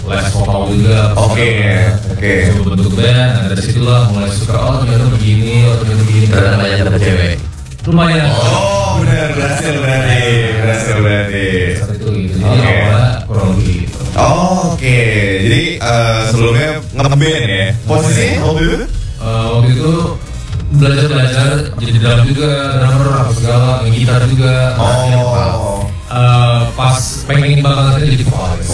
les vokal juga. Oke. Coba bentuk band, nah dari situlah mulai suka, oh ternyata begini, Ternyata banyak dapet cewek. lumayan. Oh benar, berhasil berarti. Saat itu gitu, jadi awalnya kurang lebih gitu. Oke, jadi sebelumnya nge-band ya? Posisinya waktu itu? Waktu itu belajar jadi drum juga, drummer apa segala, main gitar juga. Oh. Pas pengen banget jadi vokalis.